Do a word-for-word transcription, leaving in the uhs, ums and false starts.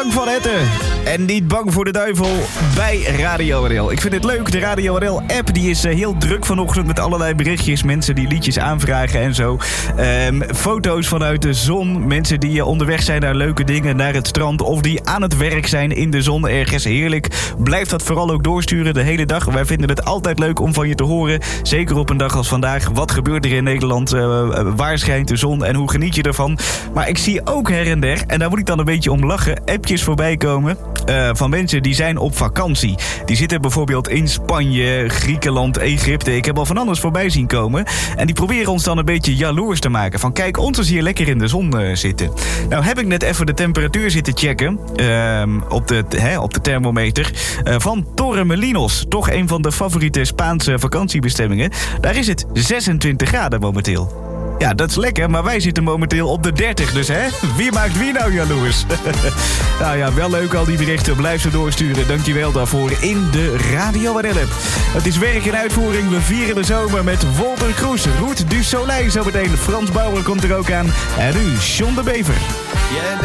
Frank van Etten. En niet bang voor de duivel bij Radio R L. Ik vind het leuk. De Radio R L-app die is uh, heel druk vanochtend met allerlei berichtjes. Mensen die liedjes aanvragen en zo. Um, foto's vanuit de zon. Mensen die uh, onderweg zijn naar leuke dingen, naar het strand. Of die aan het werk zijn in de zon ergens. Heerlijk. Blijf dat vooral ook doorsturen de hele dag. Wij vinden het altijd leuk om van je te horen. Zeker op een dag als vandaag. Wat gebeurt er in Nederland? Uh, uh, waar schijnt de zon en hoe geniet je ervan? Maar ik zie ook her en der, en daar moet ik dan een beetje om lachen, appjes voorbij komen uh, van mensen die zijn op vakantie. Die zitten bijvoorbeeld in Spanje, Griekenland, Egypte. Ik heb al van alles voorbij zien komen. En die proberen ons dan een beetje jaloers te maken. Van kijk, ons is hier lekker in de zon uh, zitten. Nou heb ik net even de temperatuur zitten checken. Uh, op, de, hè, op de thermometer. Uh, van Torremolinos. Toch een van de favoriete Spaanse vakantiebestemmingen. Daar is het zesentwintig graden momenteel. Ja, dat is lekker, maar wij zitten momenteel op de dertig, dus hè? Wie maakt wie nou jaloers? Nou ja, wel leuk al die berichten. Blijf ze doorsturen. Dankjewel daarvoor in de Radio R L-app. Het is werk in uitvoering. We vieren de zomer met Wolter Kroes, Roet du Soleil zometeen. Frans Bauer komt er ook aan. En nu John de Bever. Jij